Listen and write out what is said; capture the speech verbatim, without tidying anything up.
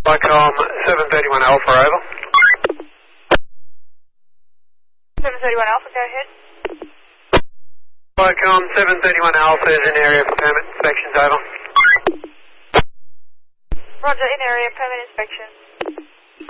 Vicom seven thirty-one Alpha, over. seven thirty-one Alpha, go ahead. Vicom seven thirty-one Alpha is in area for permit inspections, over. Roger, in area, permit inspection.